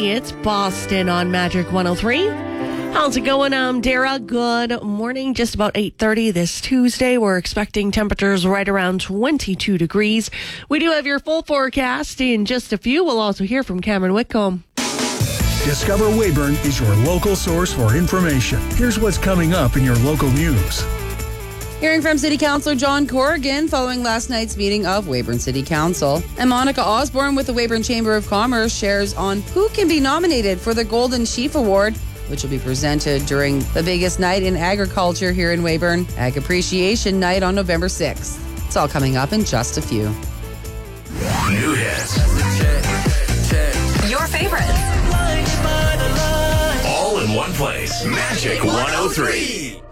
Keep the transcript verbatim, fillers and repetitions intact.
It's Boston on Magic one oh three. How's it going? I'm Dara. Good morning. Just about eight thirty this Tuesday. We're expecting temperatures right around twenty-two degrees. We do have your full forecast in just a few. We'll also hear from Cameron Whitcomb. Discover Weyburn is your local source for information. Here's what's coming up in your local news. Hearing from City Councillor John Corrigan following last night's meeting of Weyburn City Council. And Monica Osborne with the Weyburn Chamber of Commerce shares on who can be nominated for the Golden Sheaf Award, which will be presented during the biggest night in agriculture here in Weyburn, Ag Appreciation Night on November sixth. It's all coming up in just a few. New hits. Your favorites. All in one place. Magic one oh three.